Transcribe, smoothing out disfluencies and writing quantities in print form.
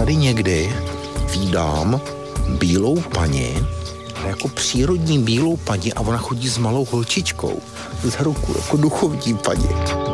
tady někdy vídám bílou paní, jako přírodní bílou paní a ona chodí s malou holčičkou z ruku, jako duchovní paní.